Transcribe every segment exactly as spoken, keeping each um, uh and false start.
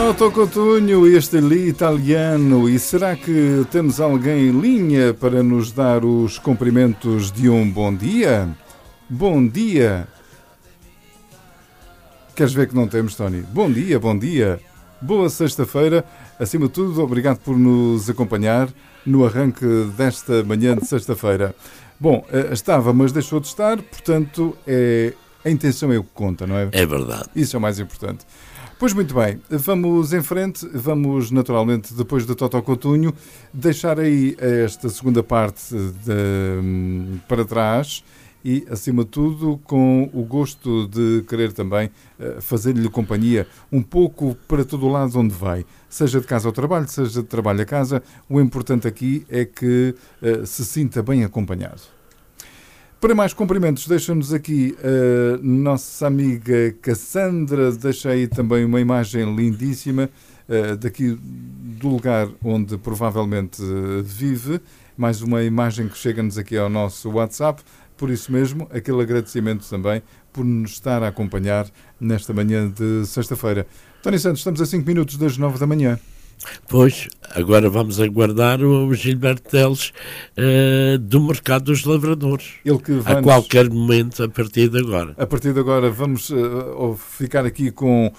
Toto Cotugno, este ali italiano. E será que temos alguém em linha para nos dar os cumprimentos de um bom dia? Bom dia. Queres ver que não temos, Tony? Bom dia, bom dia. Boa sexta-feira. Acima de tudo, obrigado por nos acompanhar no arranque desta manhã de sexta-feira. Bom, estava, mas deixou de estar, portanto, é, a intenção é o que conta, não é? É verdade. Isso é o mais importante. Pois muito bem, vamos em frente, vamos naturalmente, depois de Toto Cotugno, deixar aí esta segunda parte de, para trás e, acima de tudo, com o gosto de querer também fazer-lhe companhia um pouco para todo o lado onde vai. Seja de casa ao trabalho, seja de trabalho a casa, o importante aqui é que uh, se sinta bem acompanhado. Para mais cumprimentos, deixa-nos aqui a nossa amiga Cassandra, deixa aí também uma imagem lindíssima uh, daqui do lugar onde provavelmente uh, vive, mais uma imagem que chega-nos aqui ao nosso WhatsApp, por isso mesmo, aquele agradecimento também por nos estar a acompanhar nesta manhã de sexta-feira. Tony Santos, estamos a cinco minutos das nove da manhã. Pois, agora vamos aguardar o Gilberto Teles uh, do Mercado dos Lavradores. Ele que a qualquer momento, a partir de agora. A partir de agora vamos uh, ficar aqui com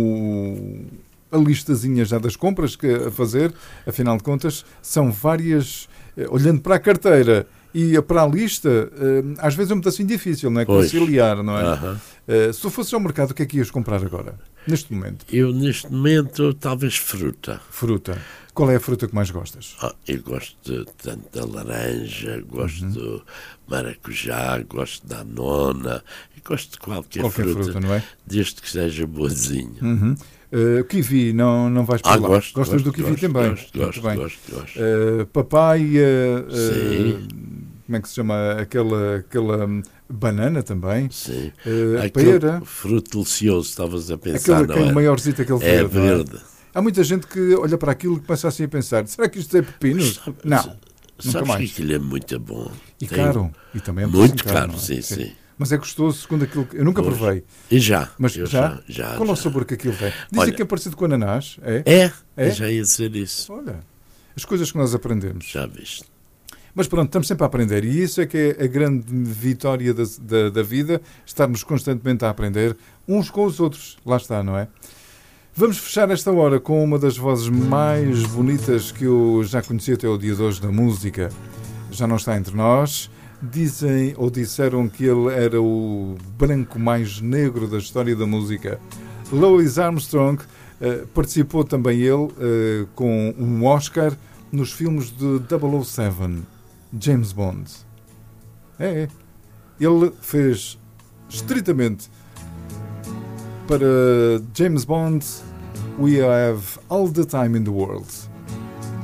o, a listazinha já das compras que a fazer. Afinal de contas, são várias... Uh, olhando para a carteira e para a lista, uh, às vezes é muito assim difícil, não é? Pois. Conciliar, não é? Uh-huh. Uh, se tu fosses ao mercado, o que é que ias comprar agora? Neste momento? Eu, neste momento, talvez fruta. Fruta. Qual é a fruta que mais gostas? Oh, eu gosto tanto da laranja, gosto uhum. do maracujá, gosto da anona, gosto de qualquer, qualquer fruta, fruta, não é? Desde que seja boazinho. Uhum. Uh, kiwi, não, não vais para ah, lá? Gosto, Gostas gosto, do kiwi gosto, também? Gosto, gosto, bem. gosto, gosto. Uh, papaya, Sim. Uh, como é que se chama? Aquela, aquela banana também. Sim. Uh, pera. Fruto delicioso, estavas a pensar, aquele, não aquele é? maiorzito, aquele é verde. verde. É? Há muita gente que olha para aquilo e começa assim a pensar, será que isto é pepinos? Sabe, não, sabes nunca mais. que aquilo é muito bom. E Tem caro. E também é muito caro, caro, não é? sim, sim, sim. Mas é gostoso, segundo aquilo que... Eu nunca pois. provei. E já. Mas já? já? já Qual já. é o sabor que aquilo tem? Dizem Olha, que é parecido com ananás. É? É? É? Eu já ia dizer isso. Olha, as coisas que nós aprendemos. Já viste. Mas pronto, estamos sempre a aprender. E isso é que é a grande vitória da, da, da vida, estarmos constantemente a aprender uns com os outros. Lá está, não é? Vamos fechar esta hora com uma das vozes mais bonitas que eu já conheci até o dia de hoje da música. Já não está entre nós. Dizem ou disseram que ele era o branco mais negro da história da música. Louis Armstrong uh, participou também ele uh, com um Oscar nos filmes de double oh seven, James Bond. É, é. Ele fez estritamente para James Bond We Have All the Time in the World.